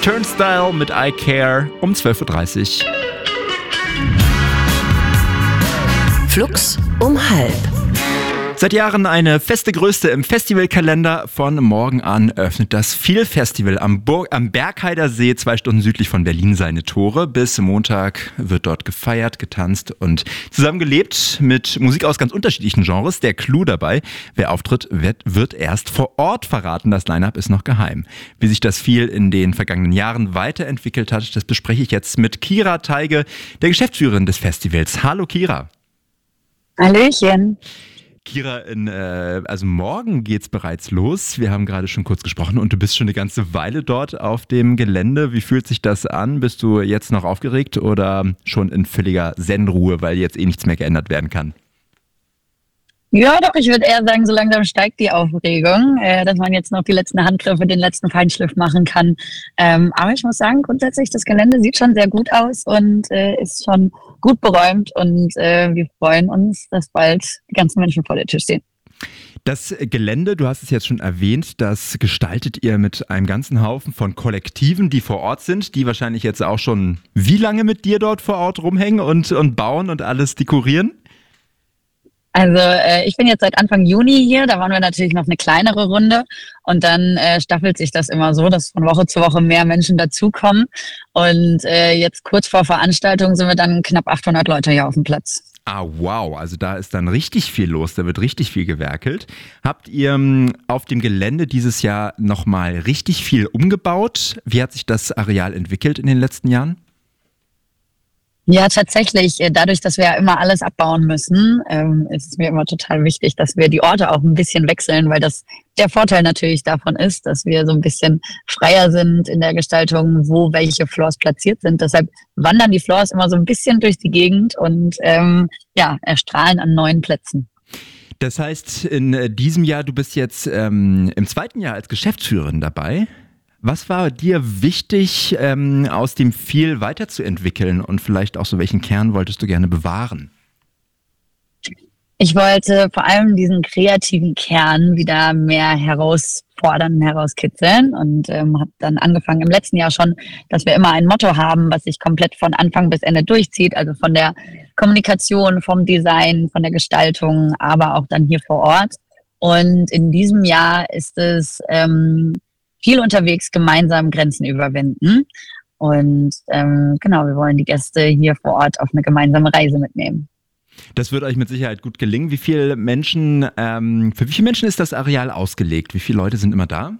Turnstile mit I Care um 12.30 Uhr. Flux um 12:30. Seit Jahren eine feste Größe im Festivalkalender. Von morgen an öffnet das Feel-Festival am Bergheider See, 2 Stunden südlich von Berlin, seine Tore. Bis Montag wird dort gefeiert, getanzt und zusammen gelebt mit Musik aus ganz unterschiedlichen Genres. Der Clou dabei: wer auftritt, wird erst vor Ort verraten. Das Line-Up ist noch geheim. Wie sich das Feel in den vergangenen Jahren weiterentwickelt hat, das bespreche ich jetzt mit Kira Teige, der Geschäftsführerin des Festivals. Hallo Kira. Hallöchen. Kira, also morgen geht's bereits los. Wir haben gerade schon kurz gesprochen und du bist schon eine ganze Weile dort auf dem Gelände. Wie fühlt sich das an? Bist du jetzt noch aufgeregt oder schon in völliger Zen-Ruhe, weil jetzt nichts mehr geändert werden kann? Ja, doch, ich würde eher sagen, so langsam steigt die Aufregung, dass man jetzt noch die letzten Handgriffe, den letzten Feinschliff machen kann. Aber ich muss sagen, grundsätzlich, das Gelände sieht schon sehr gut aus und ist schon gut beräumt und wir freuen uns, dass bald die ganzen Menschen vor der Tür stehen. Das Gelände, du hast es jetzt schon erwähnt, das gestaltet ihr mit einem ganzen Haufen von Kollektiven, die vor Ort sind, die wahrscheinlich jetzt auch schon wie lange mit dir dort vor Ort rumhängen und bauen und alles dekorieren? Also ich bin jetzt seit Anfang Juni hier, da waren wir natürlich noch eine kleinere Runde und dann staffelt sich das immer so, dass von Woche zu Woche mehr Menschen dazukommen und jetzt kurz vor Veranstaltung sind wir dann knapp 800 Leute hier auf dem Platz. Ah, wow, also da ist dann richtig viel los, da wird richtig viel gewerkelt. Habt ihr auf dem Gelände dieses Jahr nochmal richtig viel umgebaut? Wie hat sich das Areal entwickelt in den letzten Jahren? Ja, tatsächlich. Dadurch, dass wir ja immer alles abbauen müssen, ist es mir immer total wichtig, dass wir die Orte auch ein bisschen wechseln, weil das der Vorteil natürlich davon ist, dass wir so ein bisschen freier sind in der Gestaltung, wo welche Floors platziert sind. Deshalb wandern die Floors immer so ein bisschen durch die Gegend und erstrahlen an neuen Plätzen. Das heißt, in diesem Jahr, du bist jetzt im 2. Jahr als Geschäftsführerin dabei. Was war dir wichtig, aus dem Feel weiterzuentwickeln und vielleicht auch so welchen Kern wolltest du gerne bewahren? Ich wollte vor allem diesen kreativen Kern wieder mehr herausfordern, herauskitzeln und habe dann angefangen im letzten Jahr schon, dass wir immer ein Motto haben, was sich komplett von Anfang bis Ende durchzieht, also von der Kommunikation, vom Design, von der Gestaltung, aber auch dann hier vor Ort. Und in diesem Jahr ist es viel unterwegs, gemeinsam Grenzen überwinden. Und wir wollen die Gäste hier vor Ort auf eine gemeinsame Reise mitnehmen. Das wird euch mit Sicherheit gut gelingen. Für wie viele Menschen ist das Areal ausgelegt? Wie viele Leute sind immer da?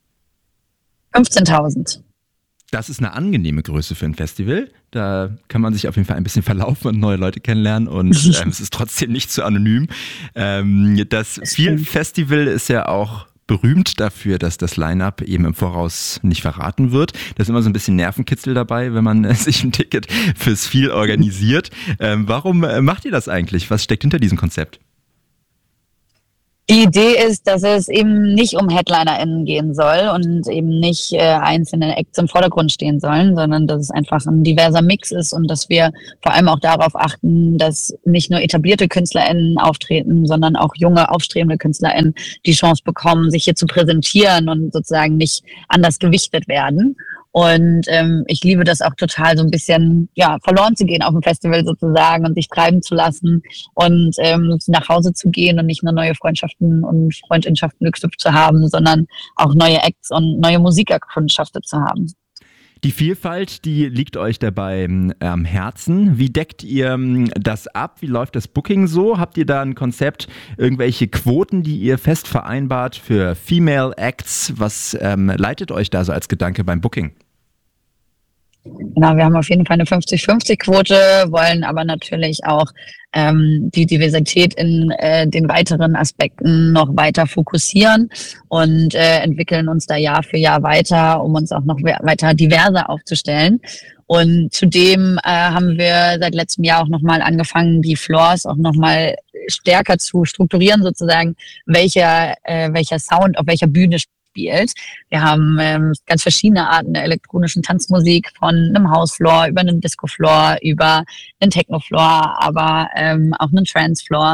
15.000. Das ist eine angenehme Größe für ein Festival. Da kann man sich auf jeden Fall ein bisschen verlaufen und neue Leute kennenlernen und es ist trotzdem nicht so anonym. Das Feel-Festival ist ja auch berühmt dafür, dass das Line-Up eben im Voraus nicht verraten wird. Da ist immer so ein bisschen Nervenkitzel dabei, wenn man sich ein Ticket fürs Feel organisiert. Warum macht ihr das eigentlich? Was steckt hinter diesem Konzept? Die Idee ist, dass es eben nicht um HeadlinerInnen gehen soll und eben nicht einzelne Acts im Vordergrund stehen sollen, sondern dass es einfach ein diverser Mix ist und dass wir vor allem auch darauf achten, dass nicht nur etablierte KünstlerInnen auftreten, sondern auch junge, aufstrebende KünstlerInnen die Chance bekommen, sich hier zu präsentieren und sozusagen nicht anders gewichtet werden. Und ich liebe das auch total, so ein bisschen verloren zu gehen auf dem Festival sozusagen und sich treiben zu lassen und nach Hause zu gehen und nicht nur neue Freundschaften und Freundschaften geknüpft zu haben, sondern auch neue Acts und neue Musik erkundschaftet zu haben. Die Vielfalt, die liegt euch dabei am Herzen. Wie deckt ihr das ab? Wie läuft das Booking so? Habt ihr da ein Konzept, irgendwelche Quoten, die ihr fest vereinbart für Female Acts? Was leitet euch da so als Gedanke beim Booking? Genau, wir haben auf jeden Fall eine 50-50-Quote, wollen aber natürlich auch die Diversität in den weiteren Aspekten noch weiter fokussieren und entwickeln uns da Jahr für Jahr weiter, um uns auch noch weiter diverser aufzustellen. Und zudem haben wir seit letztem Jahr auch nochmal angefangen, die Floors auch nochmal stärker zu strukturieren, sozusagen, welcher Sound auf welcher Bühne spielt. Wir haben ganz verschiedene Arten der elektronischen Tanzmusik, von einem Housefloor über einen Discofloor, über einen Technofloor, aber auch einen Trancefloor.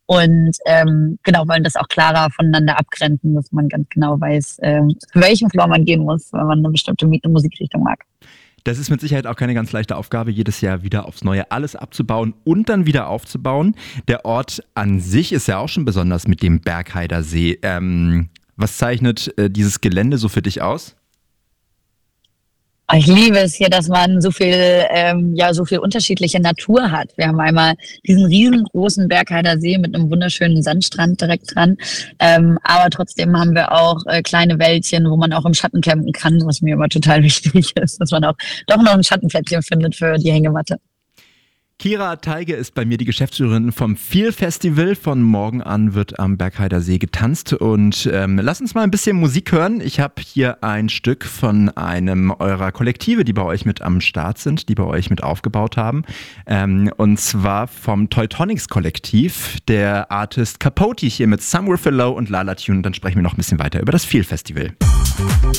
Und genau, wollen das auch klarer voneinander abgrenzen, dass man ganz genau weiß, für welchen Floor man gehen muss, wenn man eine bestimmte Musikrichtung mag. Das ist mit Sicherheit auch keine ganz leichte Aufgabe, jedes Jahr wieder aufs Neue alles abzubauen und dann wieder aufzubauen. Der Ort an sich ist ja auch schon besonders mit dem Bergheider See. Was zeichnet dieses Gelände so für dich aus? Ich liebe es hier, dass man so viel unterschiedliche Natur hat. Wir haben einmal diesen riesengroßen Bergheider See mit einem wunderschönen Sandstrand direkt dran. Aber trotzdem haben wir auch kleine Wäldchen, wo man auch im Schatten campen kann, was mir immer total wichtig ist, dass man auch doch noch ein Schattenplätzchen findet für die Hängematte. Kira Teige ist bei mir die Geschäftsführerin vom Feel Festival. Von morgen an wird am Bergheider See getanzt und lass uns mal ein bisschen Musik hören. Ich habe hier ein Stück von einem eurer Kollektive, die bei euch mit am Start sind, die bei euch mit aufgebaut haben. Und zwar vom Teutonics Kollektiv, der Artist Capote hier mit Somewhere for Low und Lala Tune. Dann sprechen wir noch ein bisschen weiter über das Feel Festival.